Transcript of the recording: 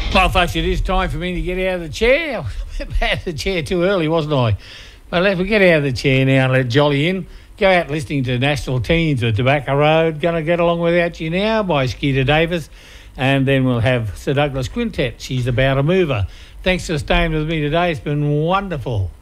Well, folks, it is time for me to get out of the chair. I was out of the chair too early, wasn't I? But let's get out of the chair now and let Jolly in. Go out listening to National Teens at Tobacco Road. Gonna Get Along Without You Now by Skeeter Davis. And then we'll have Sir Douglas Quintet. She's About a Mover. Thanks for staying with me today. It's been wonderful.